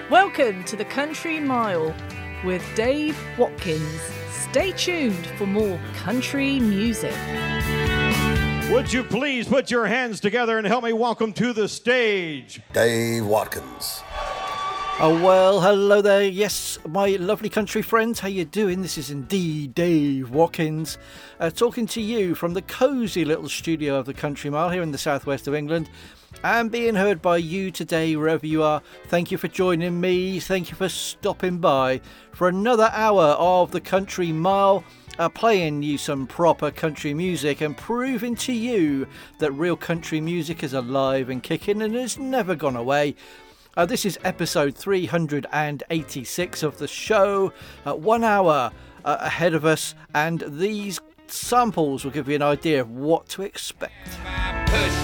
Welcome to the Country Mile with Dave Watkins. Stay tuned for more country music. Would you please put your hands together and help me welcome to the stage Dave Watkins. Oh, well, hello there. Yes, my lovely country friends, how you doing? This is indeed Dave Watkins, talking to you from the cosy little studio of the Country Mile here in the southwest of England, and being heard by you today, wherever you are. Thank you for joining me. Thank you for stopping by for another hour of the Country Mile, playing you some proper country music and proving to you that real country music is alive and kicking and has never gone away. This is episode 386 of the show, 1 hour ahead of us, and these samples will give you an idea of what to expect.